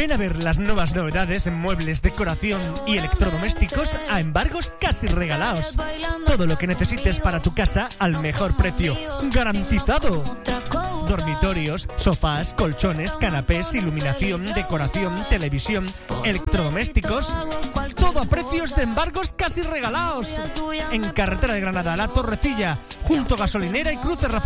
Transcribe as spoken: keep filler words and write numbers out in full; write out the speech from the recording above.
Ven a ver las nuevas novedades en muebles, decoración y electrodomésticos a embargos casi regalados. Todo lo que necesites para tu casa al mejor precio. ¡Garantizado! Dormitorios, sofás, colchones, canapés, iluminación, decoración, televisión, electrodomésticos. Todo a precios de embargos casi regalados. En Carretera de Granada, La Torrecilla, junto a Gasolinera y Cruce Rafael